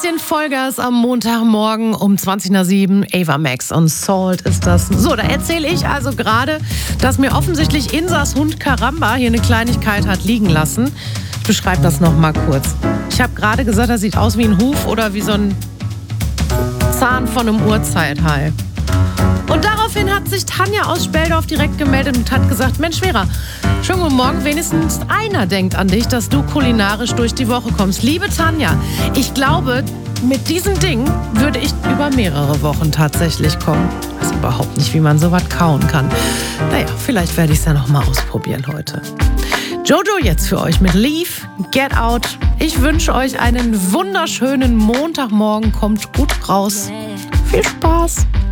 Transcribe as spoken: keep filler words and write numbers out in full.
Bisschen Vollgas am Montagmorgen um zwanzig nach sieben. Ava Max und Salt ist das. So, da erzähle ich also gerade, dass mir offensichtlich Insas Hund Karamba hier eine Kleinigkeit hat liegen lassen. Ich beschreibe das noch mal kurz. Ich habe gerade gesagt, das sieht aus wie ein Huf oder wie so ein Zahn von einem Urzeithai. Und daraufhin hat sich Tanja aus Speldorf direkt gemeldet und hat gesagt, Mensch Vera, schönen guten Morgen, wenigstens einer denkt an dich, dass du kulinarisch durch die Woche kommst. Liebe Tanja, ich glaube, mit diesem Ding würde ich über mehrere Wochen tatsächlich kommen. Ich weiß überhaupt nicht, wie man sowas kauen kann. Naja, vielleicht werde ich es ja noch mal ausprobieren heute. Jojo jetzt für euch mit Leave, Get Out. Ich wünsche euch einen wunderschönen Montagmorgen. Kommt gut raus. Viel Spaß.